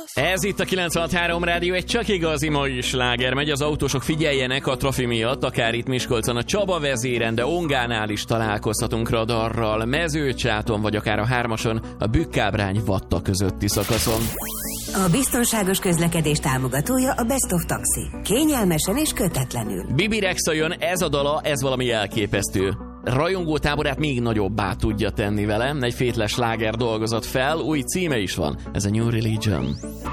Ez itt a 96.3 Rádió, egy csak igazi mai sláger megy. Az autósok figyeljenek a trafi miatt, akár itt Miskolcon a Csaba vezéren, de Ongánál is találkozhatunk radarral, Mezőcsáton vagy akár a 3-ason, a Bükkábrány-Vatta közötti szakaszon. A biztonságos közlekedés támogatója a Best of Taxi. Kényelmesen és kötetlenül. Bibi Rexha jön, ez a dala, ez valami elképesztő. Rajongó táborát még nagyobbá tudja tenni vele. Egy fétles sláger dolgozott fel, új címe is van. Ez a New Religion.